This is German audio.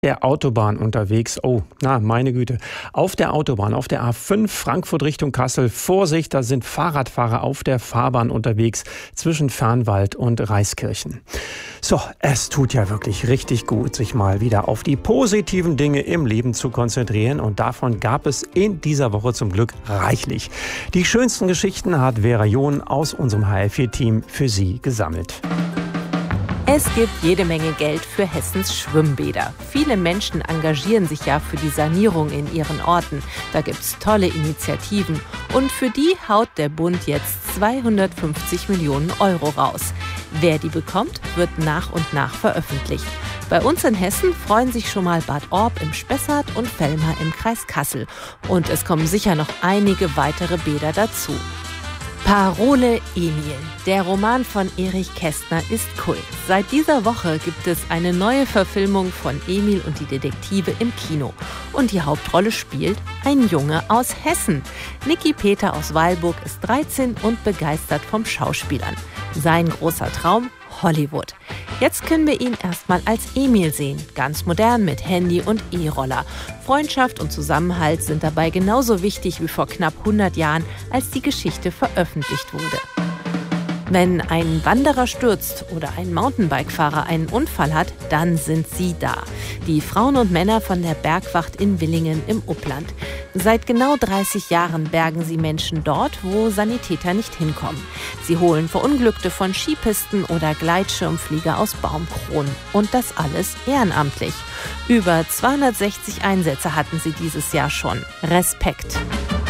Der Autobahn unterwegs. Oh, na, meine Güte. Auf der Autobahn, auf der A5 Frankfurt Richtung Kassel. Vorsicht, da sind Fahrradfahrer auf der Fahrbahn unterwegs zwischen Fernwald und Reiskirchen. So, es tut ja wirklich richtig gut, sich mal wieder auf die positiven Dinge im Leben zu konzentrieren. Und davon gab es in dieser Woche zum Glück reichlich. Die schönsten Geschichten hat Vera John aus unserem HR4-Team für Sie gesammelt. Es gibt jede Menge Geld für Hessens Schwimmbäder. Viele Menschen engagieren sich ja für die Sanierung in ihren Orten. Da gibt's tolle Initiativen. Und für die haut der Bund jetzt 250 Millionen Euro raus. Wer die bekommt, wird nach und nach veröffentlicht. Bei uns in Hessen freuen sich schon mal Bad Orb im Spessart und Vellmar im Kreis Kassel. Und es kommen sicher noch einige weitere Bäder dazu. Parole Emil. Der Roman von Erich Kästner ist Kult. Seit dieser Woche gibt es eine neue Verfilmung von Emil und die Detektive im Kino. Und die Hauptrolle spielt ein Junge aus Hessen. Niki Peter aus Weilburg ist 13 und begeistert vom Schauspielern. Sein großer Traum: Hollywood. Jetzt können wir ihn erstmal als Emil sehen, ganz modern mit Handy und E-Roller. Freundschaft und Zusammenhalt sind dabei genauso wichtig wie vor knapp 100 Jahren, als die Geschichte veröffentlicht wurde. Wenn ein Wanderer stürzt oder ein Mountainbike-Fahrer einen Unfall hat, dann sind sie da. Die Frauen und Männer von der Bergwacht in Willingen im Upland. Seit genau 30 Jahren bergen sie Menschen dort, wo Sanitäter nicht hinkommen. Sie holen Verunglückte von Skipisten oder Gleitschirmflieger aus Baumkronen. Und das alles ehrenamtlich. Über 260 Einsätze hatten sie dieses Jahr schon. Respekt!